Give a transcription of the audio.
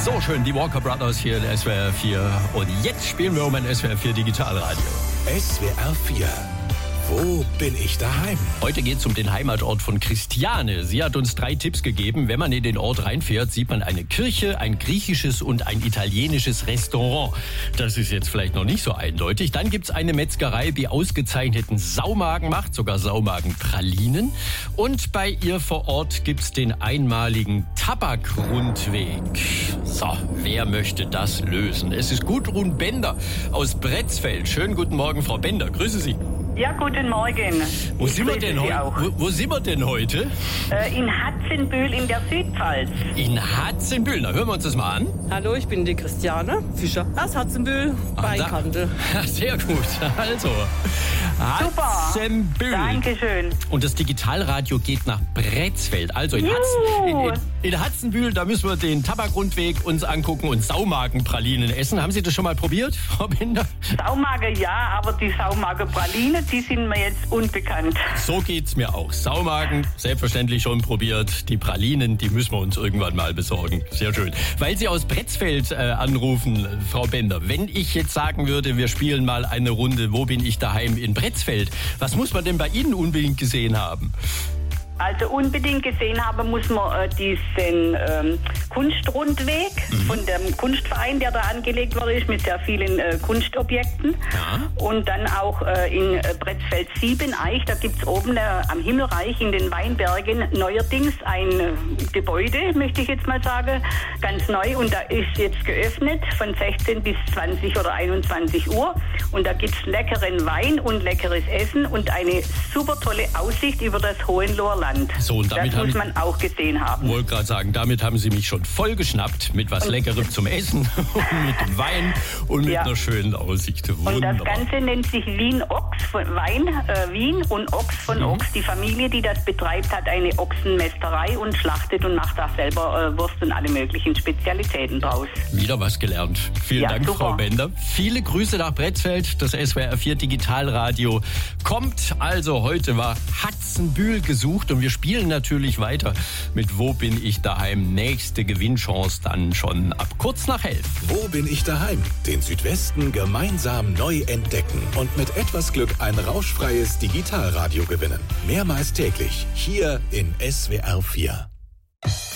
So schön, die Walker Brothers hier in SWR 4. Und jetzt spielen wir um ein SWR 4 Digitalradio. SWR 4. Wo bin ich daheim? Heute geht es um den Heimatort von Christiane. Sie hat uns 3 Tipps gegeben. Wenn man in den Ort reinfährt, sieht man eine Kirche, ein griechisches und ein italienisches Restaurant. Das ist jetzt vielleicht noch nicht so eindeutig. Dann gibt es eine Metzgerei, die ausgezeichneten Saumagen macht, sogar Saumagenpralinen. Und bei ihr vor Ort gibt es den einmaligen Tabakrundweg. So, wer möchte das lösen? Es ist Gudrun Bender aus Bretzfeld. Schönen guten Morgen, Frau Bender. Grüße Sie. Ja, guten Morgen. Wo sind wir denn heute? In Hatzenbühl in der Südpfalz. In Hatzenbühl. Na, hören wir uns das mal an. Hallo, ich bin die Christiane Fischer aus Hatzenbühl bei Kandel. Sehr gut. Also, Super. Hatzenbühl. Dankeschön. Und das Digitalradio geht nach Bretzfeld. Also in Hatzenbühl, da müssen wir den Tabakrundweg uns angucken und Saumagenpralinen essen. Haben Sie das schon mal probiert, Frau Bender? Saumagen ja, aber die Saumagenpralinen, die sind mir jetzt unbekannt. So geht's mir auch. Saumagen, selbstverständlich schon probiert. Die Pralinen, die müssen wir uns irgendwann mal besorgen. Sehr schön. Weil Sie aus Bretzfeld anrufen, Frau Bender, wenn ich jetzt sagen würde, wir spielen mal eine Runde, wo bin ich daheim in Bretzfeld, was muss man denn bei Ihnen unbedingt gesehen haben? Also unbedingt gesehen haben muss man diesen Kunstrundweg von dem Kunstverein, der da angelegt worden ist mit sehr vielen Kunstobjekten. Ja. Und dann auch in Bretzfeld 7 Eich, da gibt es oben am Himmelreich in den Weinbergen neuerdings ein Gebäude, möchte ich jetzt mal sagen, ganz neu. Und da ist jetzt geöffnet von 16 bis 20 oder 21 Uhr. Und da gibt es leckeren Wein und leckeres Essen und eine super tolle Aussicht über das Hohenloher. So, und damit das muss man auch gesehen haben. Wollte gerade sagen, damit haben Sie mich schon voll geschnappt mit was Leckerem zum Essen und mit dem Wein und mit einer schönen Aussicht. Wunderbar. Und das Ganze nennt sich Wien-Ochs von Wein, Wien und Ochs von Ochs. Die Familie, die das betreibt, hat eine Ochsenmästerei und schlachtet und macht da selber Wurst und alle möglichen Spezialitäten draus. Wieder was gelernt. Vielen Dank, super. Frau Bender. Viele Grüße nach Bretzfeld. Das SWR 4 Digitalradio kommt. Also heute war Hatzenbühl gesucht und wir spielen natürlich weiter mit Wo bin ich daheim? Nächste Gewinnchance dann schon ab kurz nach 11. Wo bin ich daheim? Den Südwesten gemeinsam neu entdecken und mit etwas Glück ein rauschfreies Digitalradio gewinnen. Mehrmals täglich hier in SWR 4.